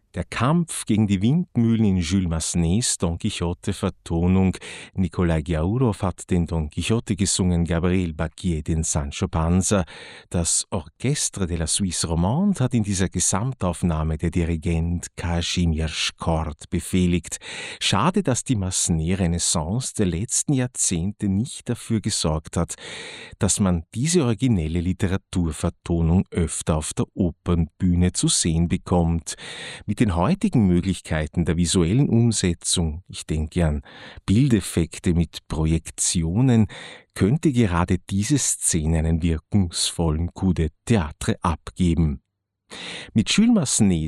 Der Kampf gegen die Windmühlen in Jules Massenets Don Quixote-Vertonung. Nikolai Giaurov hat den Don Quixote gesungen, Gabriel Bacquier den Sancho Panza. Das Orchestre de la Suisse Romande hat in dieser Gesamtaufnahme der Dirigent Kazimierz Kord befehligt. Schade, dass die Massenet-Renaissance der letzten Jahrzehnte nicht dafür gesorgt hat, dass man diese originelle Literaturvertonung öfter auf der Opernbühne zu sehen bekommt. Mit den heutigen Möglichkeiten der visuellen Umsetzung, ich denke an Bildeffekte mit Projektionen, könnte gerade diese Szene einen wirkungsvollen Coup de Théâtre abgeben. Mit Jules Massenet